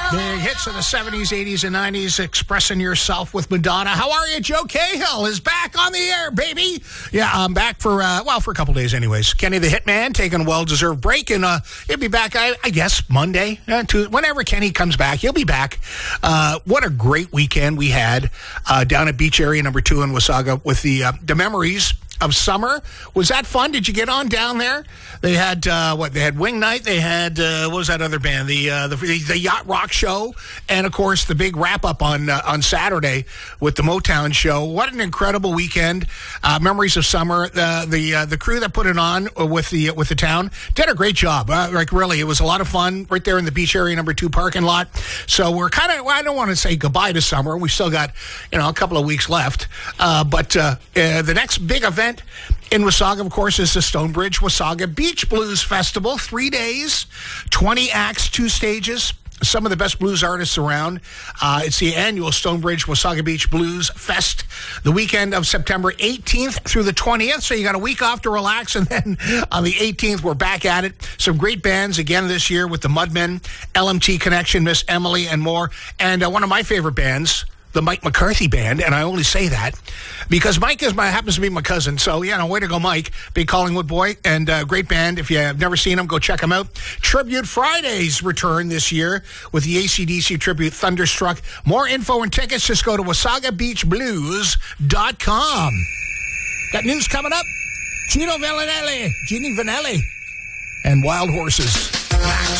Big hits of the 70s, 80s, and 90s, expressing yourself with Madonna. How are you? Joe Cahill is back on the air, baby. Yeah, I'm back for a couple days anyways. Kenny the Hitman taking a well-deserved break, and he'll be back, I guess, Monday. Whenever Kenny comes back, he'll be back. What a great weekend we had down at Beach Area number 2 in Wasaga with the memories of summer. Was that fun? Did you get on down there? They had They had Wing Night. They had what was that other band? The Yacht Rock Show, and of course the big wrap up on Saturday with the Motown Show. What an incredible weekend! Memories of summer. The crew that put it on with the town did a great job. Really, it was a lot of fun right there in the Beach Area number 2 parking lot. So we're kind of, I don't want to say goodbye to summer. We still got a couple of weeks left, but the next big event in Wasaga, of course, is the Stonebridge Wasaga Beach Blues Festival. 3 days, 20 acts, 2 stages. Some of the best blues artists around. It's the annual Stonebridge Wasaga Beach Blues Fest, the weekend of September 18th through the 20th. So you got a week off to relax, and then on the 18th, we're back at it. Some great bands again this year with the Mudmen, LMT Connection, Miss Emily, and more. And one of my favorite bands, the Mike McCarthy Band, and I only say that because Mike happens to be my cousin. So, way to go, Mike. Big Collingwood boy, and great band. If you have never seen them, go check them out. Tribute Fridays return this year with the AC/DC Tribute Thunderstruck. More info and tickets, just go to WasagaBeachBlues.com. Got news coming up. Gino Vanelli, and Wild Horses.